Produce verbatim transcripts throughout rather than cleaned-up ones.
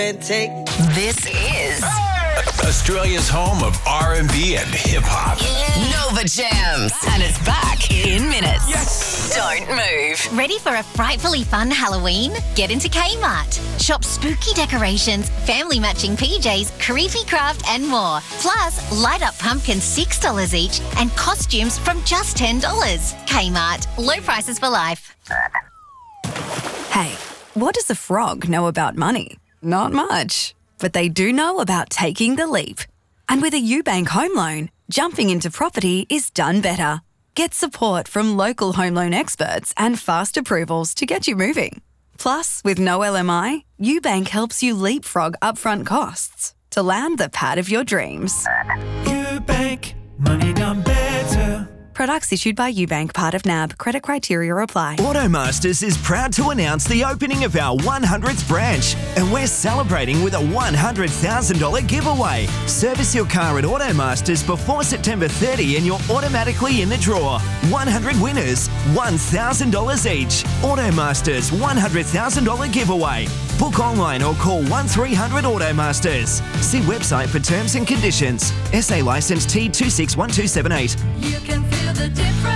This is Australia's home of R and B and hip-hop. Nova Jams. And it's back in minutes. Yes. Don't move. Ready for a frightfully fun Halloween? Get into Kmart. Shop spooky decorations, family matching P Js, creepy craft and more. Plus, light up pumpkins six dollars each and costumes from just ten dollars. Kmart. Low prices for life. Hey, what does a frog know about money? Not much. But they do know about taking the leap. And with a UBank home loan, jumping into property is done better. Get support from local home loan experts and fast approvals to get you moving. Plus, with no L M I, UBank helps you leapfrog upfront costs to land the pad of your dreams. UBank, money done better. Products issued by UBank, part of N A B. Credit criteria apply. Automasters is proud to announce the opening of our one hundredth branch, and we're celebrating with a one hundred thousand dollars giveaway. Service your car at Automasters before September thirtieth and you're automatically in the draw. one hundred winners, one thousand dollars each. Automasters one hundred thousand dollars giveaway. Book online or call one three hundred Automasters. See website for terms and conditions. S A licence T two six one two seven eight. You can feel the difference.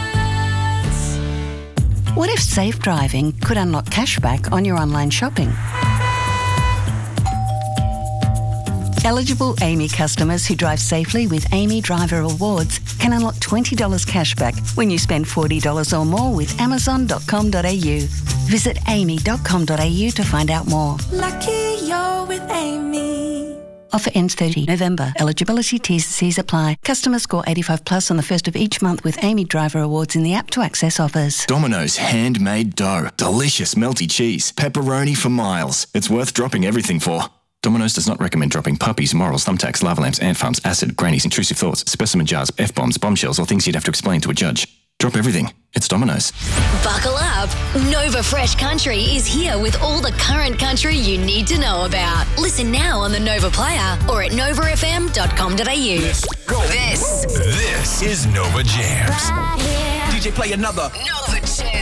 What if safe driving could unlock cashback on your online shopping? Eligible A M I customers who drive safely with A M I Driver Awards can unlock twenty dollars cashback when you spend forty dollars or more with amazon dot com dot a u. Visit a m i dot com dot a u to find out more. Lucky you're with Amy. Offer ends thirtieth November. Eligibility T's and C's apply. Customers score eighty-five plus on the first of each month with A M I Driver Awards in the app to access offers. Domino's handmade dough. Delicious melty cheese. Pepperoni for miles. It's worth dropping everything for. Domino's does not recommend dropping puppies, morals, thumbtacks, lava lamps, ant farms, acid, grannies, intrusive thoughts, specimen jars, F-bombs, bombshells, or things you'd have to explain to a judge. Drop everything. It's Domino's. Buckle up. Nova Fresh Country is here with all the current country you need to know about. Listen now on the Nova Player or at nova f m dot com dot a u. Let's go. This. This is Nova Jams. Right here. D J, play another. Nova Jams.